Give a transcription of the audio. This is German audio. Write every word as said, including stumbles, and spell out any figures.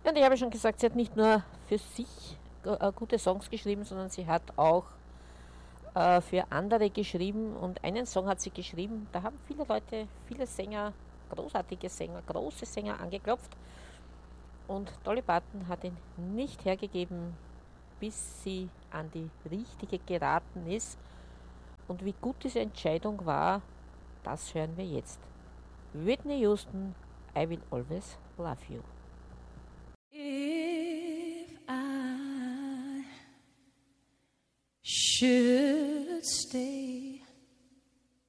Ja, und ich habe schon gesagt, sie hat nicht nur für sich äh, gute Songs geschrieben, sondern sie hat auch äh, für andere geschrieben. Und einen Song hat sie geschrieben, da haben viele Leute, viele Sänger, großartige Sänger, große Sänger angeklopft. Und Dolly Parton hat ihn nicht hergegeben, bis sie an die richtige geraten ist. Und wie gut diese Entscheidung war, das hören wir jetzt. Whitney Houston, I Will Always Love You. If I should stay